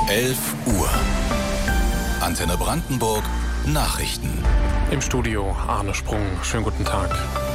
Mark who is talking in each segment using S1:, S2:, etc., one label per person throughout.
S1: 11 Uhr. Antenne Brandenburg Nachrichten.
S2: Im Studio Arne Sprung. Schönen guten Tag.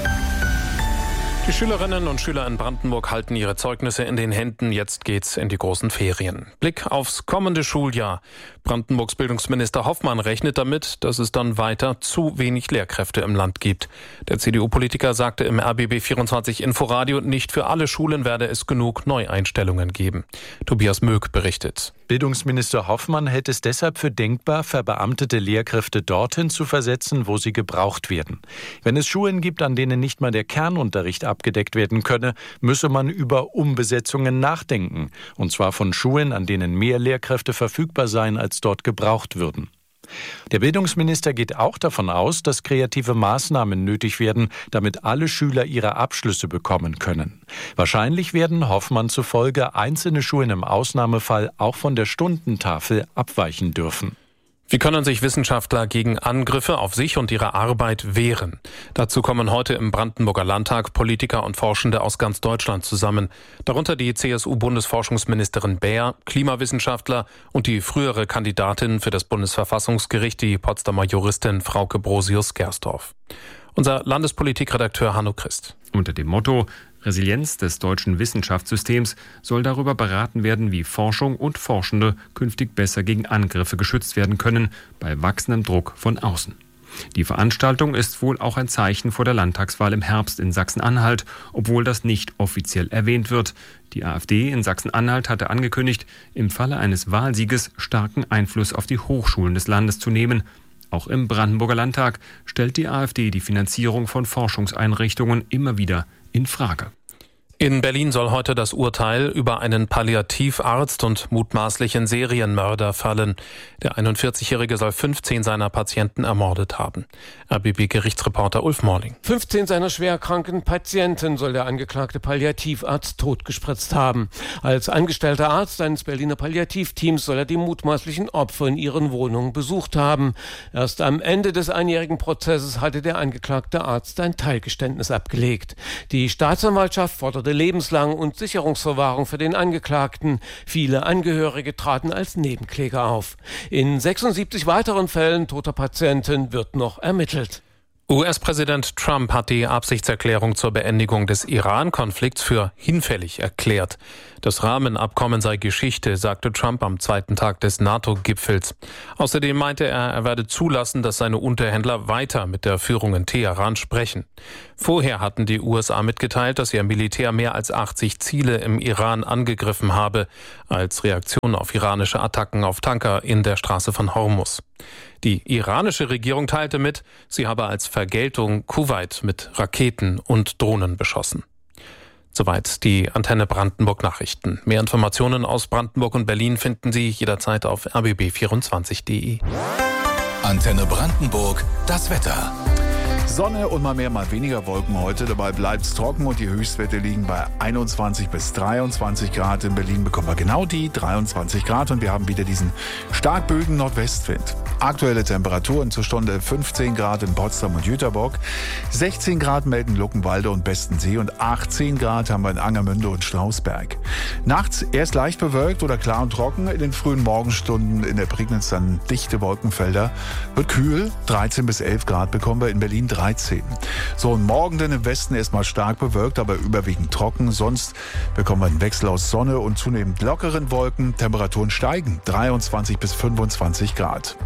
S2: Die Schülerinnen und Schüler in Brandenburg halten ihre Zeugnisse in den Händen. Jetzt geht's in die großen Ferien. Blick aufs kommende Schuljahr. Brandenburgs Bildungsminister Hoffmann rechnet damit, dass es dann weiter zu wenig Lehrkräfte im Land gibt. Der CDU-Politiker sagte im RBB24 Inforadio, nicht für alle Schulen werde es genug Neueinstellungen geben. Tobias Möck berichtet.
S3: Bildungsminister Hoffmann hält es deshalb für denkbar, verbeamtete Lehrkräfte dorthin zu versetzen, wo sie gebraucht werden. Wenn es Schulen gibt, an denen nicht mal der Kernunterricht abgedeckt werden könne, müsse man über Umbesetzungen nachdenken. Und zwar von Schulen, an denen mehr Lehrkräfte verfügbar seien, als dort gebraucht würden. Der Bildungsminister geht auch davon aus, dass kreative Maßnahmen nötig werden, damit alle Schüler ihre Abschlüsse bekommen können. Wahrscheinlich werden Hoffmann zufolge einzelne Schulen im Ausnahmefall auch von der Stundentafel abweichen dürfen.
S2: Wie können sich Wissenschaftler gegen Angriffe auf sich und ihre Arbeit wehren? Dazu kommen heute im Brandenburger Landtag Politiker und Forschende aus ganz Deutschland zusammen. Darunter die CSU-Bundesforschungsministerin Baer, Klimawissenschaftler und die frühere Kandidatin für das Bundesverfassungsgericht, die Potsdamer Juristin Frauke Brosius-Gersdorf. Unser Landespolitikredakteur Hanno Christ.
S4: Unter dem Motto Resilienz des deutschen Wissenschaftssystems soll darüber beraten werden, wie Forschung und Forschende künftig besser gegen Angriffe geschützt werden können, bei wachsendem Druck von außen. Die Veranstaltung ist wohl auch ein Zeichen vor der Landtagswahl im Herbst in Sachsen-Anhalt, obwohl das nicht offiziell erwähnt wird. Die AfD in Sachsen-Anhalt hatte angekündigt, im Falle eines Wahlsieges starken Einfluss auf die Hochschulen des Landes zu nehmen. Auch im Brandenburger Landtag stellt die AfD die Finanzierung von Forschungseinrichtungen immer wieder in Frage.
S2: In Berlin soll heute das Urteil über einen Palliativarzt und mutmaßlichen Serienmörder fallen. Der 41-Jährige soll 15 seiner Patienten ermordet haben. RBB-Gerichtsreporter Ulf Morling.
S5: 15 seiner schwerkranken Patienten soll der angeklagte Palliativarzt totgespritzt haben. Als angestellter Arzt eines Berliner Palliativteams soll er die mutmaßlichen Opfer in ihren Wohnungen besucht haben. Erst am Ende des einjährigen Prozesses hatte der angeklagte Arzt ein Teilgeständnis abgelegt. Die Staatsanwaltschaft forderte lebenslang und Sicherungsverwahrung für den Angeklagten. Viele Angehörige traten als Nebenkläger auf. In 76 weiteren Fällen toter Patienten wird noch ermittelt.
S2: US-Präsident Trump hat die Absichtserklärung zur Beendigung des Iran-Konflikts für hinfällig erklärt. Das Rahmenabkommen sei Geschichte, sagte Trump am zweiten Tag des NATO-Gipfels. Außerdem meinte er werde zulassen, dass seine Unterhändler weiter mit der Führung in Teheran sprechen. Vorher hatten die USA mitgeteilt, dass ihr Militär mehr als 80 Ziele im Iran angegriffen habe, als Reaktion auf iranische Attacken auf Tanker in der Straße von Hormuz. Die iranische Regierung teilte mit, sie habe als Vergeltung Kuwait mit Raketen und Drohnen beschossen. Soweit die Antenne Brandenburg Nachrichten. Mehr Informationen aus Brandenburg und Berlin finden Sie jederzeit auf rbb24.de.
S1: Antenne Brandenburg, das Wetter.
S6: Sonne und mal mehr, mal weniger Wolken heute. Dabei bleibt es trocken und die Höchstwerte liegen bei 21 bis 23 Grad. In Berlin bekommen wir genau die 23 Grad und wir haben wieder diesen stark böigen Nordwestwind. Aktuelle Temperaturen zur Stunde 15 Grad in Potsdam und Jüterbock, 16 Grad melden Luckenwalde und Bestensee und 18 Grad haben wir in Angermünde und Strausberg. Nachts erst leicht bewölkt oder klar und trocken, in den frühen Morgenstunden in der Prignitz dann dichte Wolkenfelder. Wird kühl, 13 bis 11 Grad bekommen wir in Berlin 13. So, und morgen dann im Westen erstmal stark bewölkt, aber überwiegend trocken. Sonst bekommen wir einen Wechsel aus Sonne und zunehmend lockeren Wolken. Temperaturen steigen, 23 bis 25 Grad.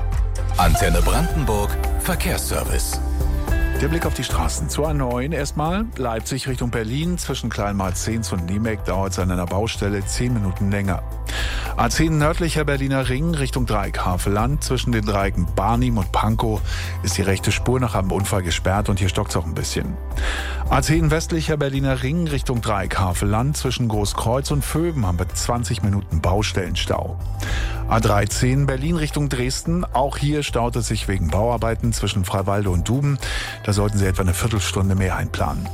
S1: Antenne Brandenburg Verkehrsservice.
S6: Der Blick auf die Straßen. Zur A9 erstmal. Leipzig Richtung Berlin. Zwischen Kleinmarzens und Niemek dauert es an einer Baustelle 10 Minuten länger. A10 nördlicher Berliner Ring Richtung Dreieck Havelland. Zwischen den Dreiecken Barnim und Pankow ist die rechte Spur nach einem Unfall gesperrt und hier stockt es auch ein bisschen. A10 westlicher Berliner Ring Richtung Dreieck Havelland. Zwischen Großkreuz und Vöben haben wir 20 Minuten Baustellenstau. A13 Berlin Richtung Dresden. Auch hier staut es sich wegen Bauarbeiten zwischen Freiwalde und Duben. Da sollten Sie etwa eine Viertelstunde mehr einplanen.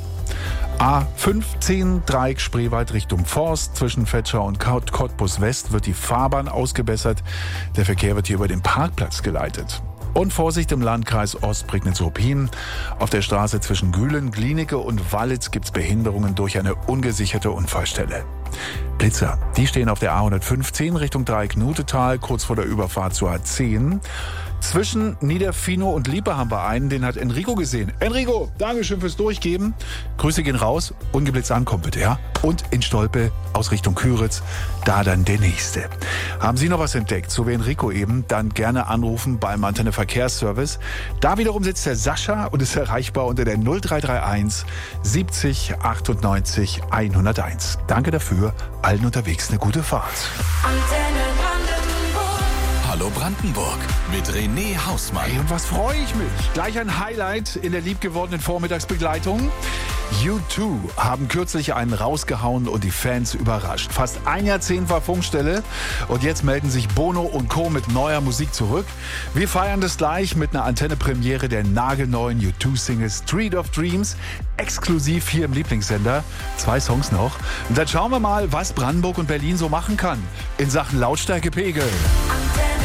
S6: A15 Dreieck Spreewald Richtung Forst. Zwischen Fetscher und Cottbus West wird die Fahrbahn ausgebessert. Der Verkehr wird hier über den Parkplatz geleitet. Und Vorsicht im Landkreis Ostprignitz-Ruppin. Auf der Straße zwischen Gülen, Glienicke und Wallitz gibt es Behinderungen durch eine ungesicherte Unfallstelle. Blitzer, die stehen auf der A115 Richtung Dreieck-Nutetal, kurz vor der Überfahrt zur A10. Zwischen Niederfino und Liepe haben wir einen, den hat Enrico gesehen. Enrico, Dankeschön fürs Durchgeben. Grüße gehen raus, ungeblitzt ankommen bitte, ja? Und in Stolpe aus Richtung Küritz, da dann der nächste. Haben Sie noch was entdeckt, so wie Enrico eben, dann gerne anrufen beim Antenne Verkehrsservice. Da wiederum sitzt der Sascha und ist erreichbar unter der 0331 70 98 101. Danke dafür, allen unterwegs eine gute Fahrt.
S1: Hallo Brandenburg mit René Hausmann.
S6: Hey, und was freue ich mich? Gleich ein Highlight in der liebgewordenen Vormittagsbegleitung. U2 haben kürzlich einen rausgehauen und die Fans überrascht. Fast ein Jahrzehnt war Funkstelle und jetzt melden sich Bono und Co. mit neuer Musik zurück. Wir feiern das gleich mit einer Antenne-Premiere der nagelneuen U2-Single Street of Dreams, exklusiv hier im Lieblingssender. 2 Songs noch. Und dann schauen wir mal, was Brandenburg und Berlin so machen kann in Sachen Lautstärkepegel.